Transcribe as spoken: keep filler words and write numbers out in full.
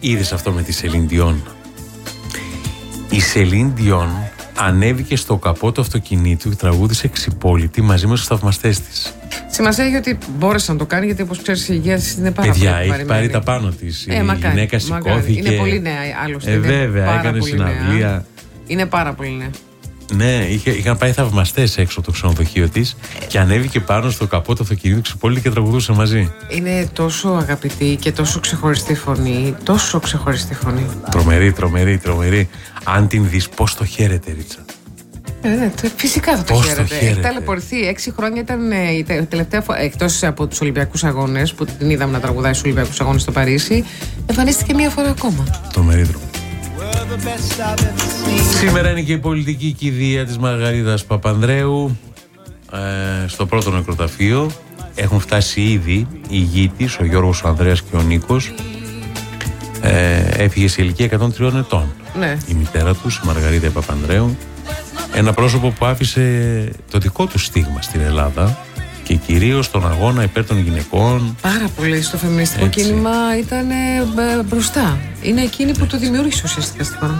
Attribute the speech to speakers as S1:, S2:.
S1: Είδες αυτό με τη Σελίν Διόν? Η Σελίν Διόν ανέβηκε στο καπό του αυτοκινήτου και τραγούδισε Ξυπόλυτη μαζί με τους θαυμαστές της.
S2: Σημασία έχει ότι μπόρεσε να το κάνει, γιατί όπως ξέρεις η υγεία της είναι πάρα
S1: Παιδιά,
S2: πολύ. Παιδιά,
S1: έχει πάρει τα πάνω της.
S2: Ε,
S1: η
S2: μακάρι,
S1: γυναίκα σηκώθηκε.
S2: Είναι πολύ νέα άλλωστε.
S1: Ε, βέβαια, έκανε συναυλία.
S2: Νέα. Είναι πάρα πολύ νέα.
S1: Ναι, είχε, είχαν πάει θαυμαστές έξω από το ξενοδοχείο της και ανέβηκε πάνω στο καπό του αυτοκινήτου Ξυπόλυτη και τραγουδούσε μαζί.
S2: Είναι τόσο αγαπητή και τόσο ξεχωριστή φωνή. Τόσο ξεχωριστή φωνή.
S1: Τρομερή, τρομερή, τρομερή. Αν την δεις, πώς το χαίρεται, Ρίτσα.
S2: Ε, ναι, φυσικά θα το
S1: Πώς
S2: χαίρετε.
S1: το χαίρετε.
S2: Έχει ταλαιπωρηθεί. Έξι χρόνια ήταν η τελευταία φορά, εκτός από τους Ολυμπιακούς Αγώνες, που την είδαμε να τραγουδάει στους Ολυμπιακούς Αγώνες στο Παρίσι, εμφανίστηκε μία φορά ακόμα.
S1: Τρομερή, τρομερή. Σήμερα είναι και η πολιτική κηδεία της Μαργαρίτας Παπανδρέου ε, στο πρώτο νεκροταφείο. Έχουν φτάσει ήδη οι γη της, ο Γιώργος, ο Ανδρέας και ο Νίκος. ε, Έφυγε σε ηλικία εκατόν τριών ετών.
S2: Ναι.
S1: Η μητέρα τους, η Μαργαρίτα Παπανδρέου. Ένα πρόσωπο που άφησε το δικό του στίγμα στην Ελλάδα και κυρίως στον αγώνα υπέρ των γυναικών.
S2: Πάρα πολύ στο φεμινιστικό
S1: Έτσι.
S2: κίνημα ήταν ε, μπροστά. Είναι εκείνη που το δημιούργησε ουσιαστικά στην χώρα.